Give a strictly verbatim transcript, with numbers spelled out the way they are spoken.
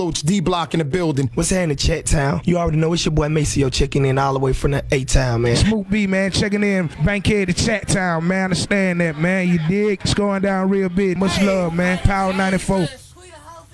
D Block in the building. What's happening, Chat Town? You already know it's your boy Maceo checking in all the way from the A-Town, man. Smoot B, man, checking in. Bankhead to Chat Town, man. Understand that, man. You dig? It's going down real big. Much love, man. Power ninety-four.